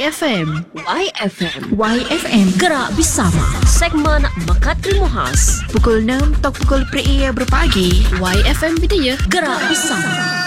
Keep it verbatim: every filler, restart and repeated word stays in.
F M. Y F M. Y F M. Gerak bersama. Segmen Mekat Terima Khas. Pukul enam atau pukul per berpagi. Y F M Bidaya. Gerak bersama.